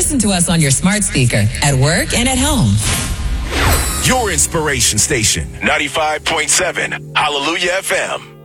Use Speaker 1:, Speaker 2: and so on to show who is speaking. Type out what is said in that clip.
Speaker 1: listen to us on your smart speaker at work and at home.
Speaker 2: Your inspiration station, 95.7 Hallelujah FM.